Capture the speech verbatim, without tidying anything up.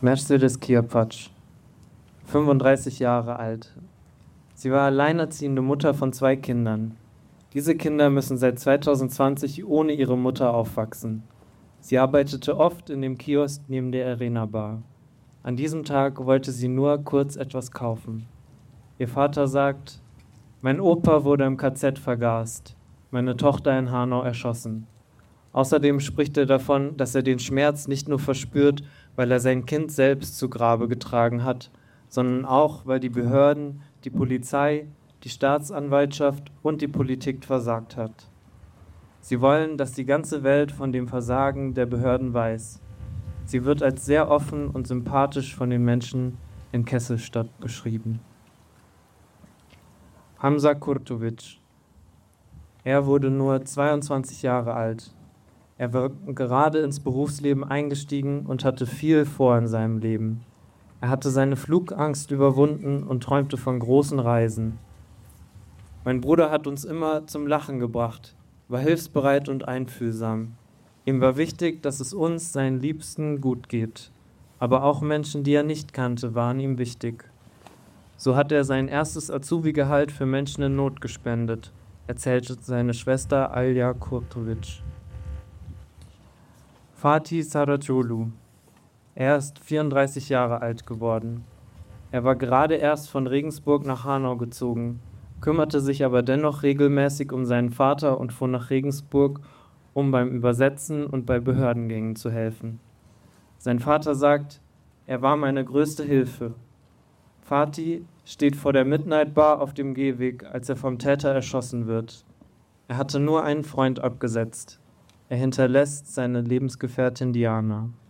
Mercedes Kiapatsch, fünfunddreißig Jahre alt. Sie war alleinerziehende Mutter von zwei Kindern. Diese Kinder müssen seit zweitausendzwanzig ohne ihre Mutter aufwachsen. Sie arbeitete oft in dem Kiosk neben der Arena Bar. An diesem Tag wollte sie nur kurz etwas kaufen. Ihr Vater sagt: Mein Opa wurde im K Z vergast, meine Tochter in Hanau erschossen. Außerdem spricht er davon, dass er den Schmerz nicht nur verspürt, weil er sein Kind selbst zu Grabe getragen hat, sondern auch, weil die Behörden, die Polizei, die Staatsanwaltschaft und die Politik versagt hat. Sie wollen, dass die ganze Welt von dem Versagen der Behörden weiß. Sie wird als sehr offen und sympathisch von den Menschen in Kesselstadt beschrieben. Hamza Kurtovic. Er wurde nur zweiundzwanzig Jahre alt. Er war gerade ins Berufsleben eingestiegen und hatte viel vor in seinem Leben. Er hatte seine Flugangst überwunden und träumte von großen Reisen. Mein Bruder hat uns immer zum Lachen gebracht, war hilfsbereit und einfühlsam. Ihm war wichtig, dass es uns, seinen Liebsten, gut geht. Aber auch Menschen, die er nicht kannte, waren ihm wichtig. So hat er sein erstes Azubi-Gehalt für Menschen in Not gespendet, erzählte seine Schwester Alja Kurtovic. Fatih Saracoglu. Er ist vierunddreißig Jahre alt geworden. Er war gerade erst von Regensburg nach Hanau gezogen, kümmerte sich aber dennoch regelmäßig um seinen Vater und fuhr nach Regensburg, um beim Übersetzen und bei Behördengängen zu helfen. Sein Vater sagt: Er war meine größte Hilfe. Fatih steht vor der Midnight Bar auf dem Gehweg, als er vom Täter erschossen wird. Er hatte nur einen Freund abgesetzt. Er hinterlässt seine Lebensgefährtin Diana.